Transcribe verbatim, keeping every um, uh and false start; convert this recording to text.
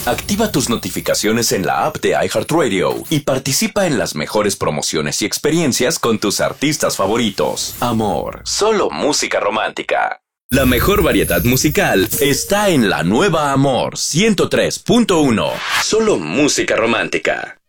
Activa tus notificaciones en la app de iHeartRadio y participa en las mejores promociones y experiencias con tus artistas favoritos. Amor, solo música romántica. La mejor variedad musical está en la nueva Amor ciento tres punto uno. Solo música romántica.